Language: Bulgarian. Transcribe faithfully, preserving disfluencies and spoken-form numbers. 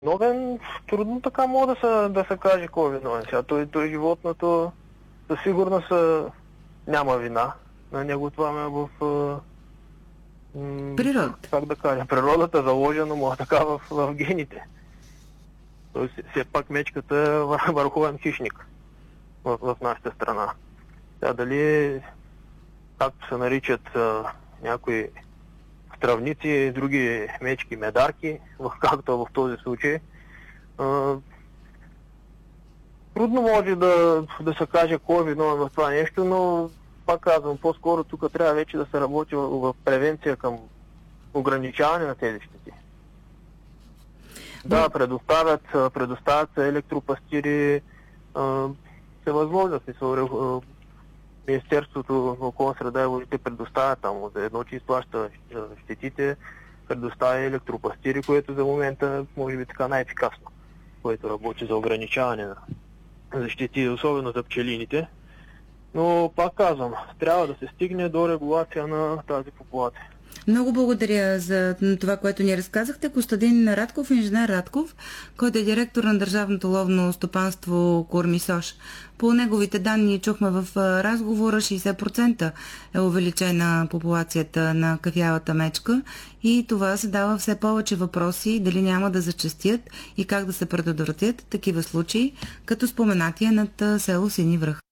Виновен, трудно така мога да се, да се каже кой е виновен. Сега той, той животното със сигурност няма вина. На него това е в... М- Природата. как да кажа, природата е заложена му така в, в гените. Той все пак мечката е върховен хищник в, в нашата страна. Сега дали, както се наричат а, някои травници, други мечки, медарки, както в този случай, а, трудно може да, да се каже кой е виновен в това нещо, но пак казвам, по-скоро тук трябва вече да се работи в, в превенция към ограничаване на тези щети. Да, предоставят, предоставят се електропастири, всевъзможности. Министерството на околна среда и водите предоставя там за едно, че изплаща щетите, предоставя електропастири, което за момента може би така най-ефикасно, което работи за ограничаване на защити, особено за пчелините. Но пак казвам, трябва да се стигне до регулация на тази популация. Много благодаря за това, което ни разказахте. Костадин Радков, инженер Радков, който е директор на Държавното ловно стопанство Кормисош. По неговите данни чухме в разговора, шейсет процента е увеличена популацията на кафявата мечка и това се дава все повече въпроси дали няма да зачестят и как да се предотвратят такива случаи, като споменатия над село Сини връх.